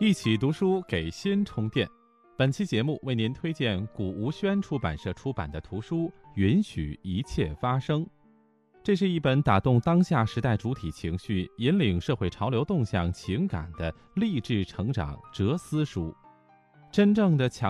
一起读书给心充电。本期节目为您推荐谷无轩出版社出版的图书《允许一切发生》。这是一本打动当下时代主体情绪、引领社会潮流动向情感的励志成长哲思书，真正的强